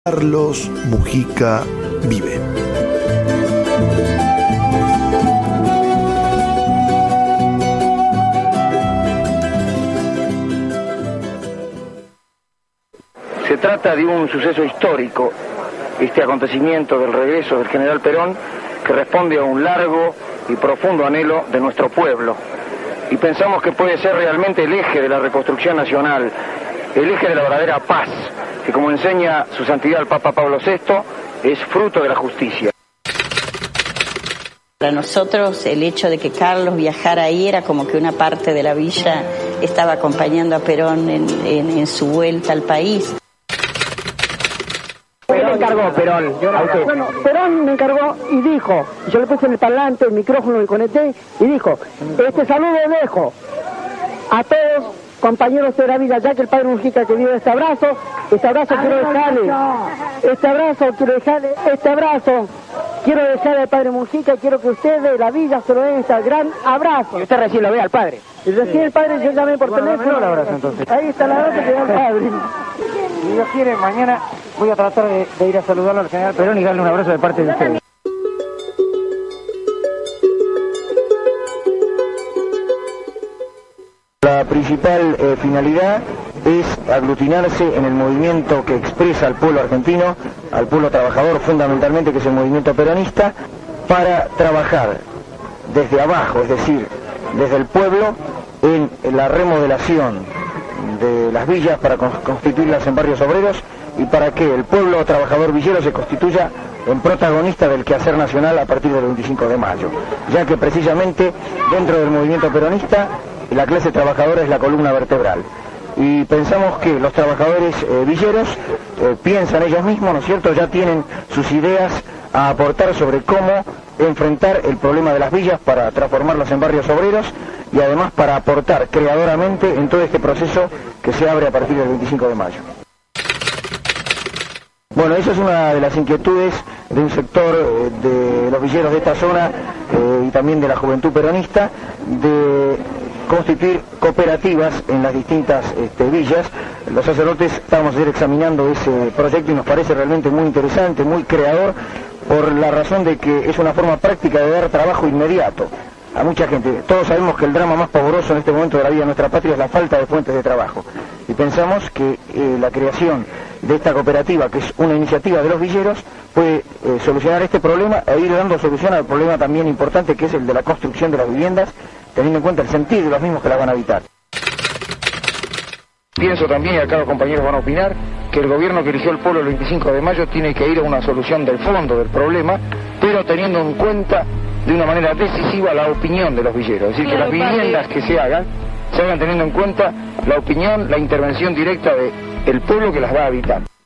Carlos Mujica vive. Se trata de un suceso histórico, este acontecimiento del regreso del general Perón, que responde a un largo y profundo anhelo de nuestro pueblo. Y pensamos que puede ser realmente el eje de la reconstrucción nacional, el eje de la verdadera paz, que como enseña su santidad el Papa Pablo VI, es fruto de la justicia. Para nosotros el hecho de que Carlos viajara ahí era como que una parte de la villa estaba acompañando a Perón en su vuelta al país. ¿Qué le encargó Perón a usted? Bueno, Perón me encargó y dijo, yo le puse en el parlante, el micrófono y conecté y dijo, este saludo dejo a todos compañeros de la vida, ya que el padre Mujica que dio este abrazo quiero dejarle al padre Mujica, quiero que ustedes de la vida se lo den este gran abrazo. Y usted recién lo ve al padre. Y recién el padre, yo llamé por teléfono. El abrazo, entonces. Ahí está el abrazo que da el padre. Si Dios quiere, mañana voy a tratar de ir a saludarlo al general Perón y darle un abrazo de parte de ustedes. La principal finalidad es aglutinarse en el movimiento que expresa al pueblo argentino, al pueblo trabajador fundamentalmente, que es el movimiento peronista, para trabajar desde abajo, es decir, desde el pueblo, en la remodelación de las villas para constituirlas en barrios obreros y para que el pueblo trabajador villero se constituya en protagonista del quehacer nacional a partir del 25 de mayo, ya que precisamente dentro del movimiento peronista la clase trabajadora es la columna vertebral. Y pensamos que los trabajadores villeros piensan ellos mismos, ¿no es cierto?, ya tienen sus ideas a aportar sobre cómo enfrentar el problema de las villas para transformarlas en barrios obreros y además para aportar creadoramente en todo este proceso que se abre a partir del 25 de mayo. Bueno, esa es una de las inquietudes de un sector de los villeros de esta zona y también de la juventud peronista, de constituir cooperativas en las distintas villas. Los sacerdotes estábamos ayer examinando ese proyecto y nos parece realmente muy interesante, muy creador, por la razón de que es una forma práctica de dar trabajo inmediato a mucha gente. Todos sabemos que el drama más pavoroso en este momento de la vida de nuestra patria es la falta de fuentes de trabajo. Y pensamos que la creación de esta cooperativa, que es una iniciativa de los villeros, puede solucionar este problema e ir dando solución al problema también importante que es el de la construcción de las viviendas, teniendo en cuenta el sentido de los mismos que las van a habitar. Pienso también, y acá los compañeros van a opinar, que el gobierno que eligió el pueblo el 25 de mayo tiene que ir a una solución del fondo del problema, pero teniendo en cuenta de una manera decisiva la opinión de los villeros. Es decir, que las viviendas que se hagan teniendo en cuenta la opinión, la intervención directa del pueblo que las va a habitar.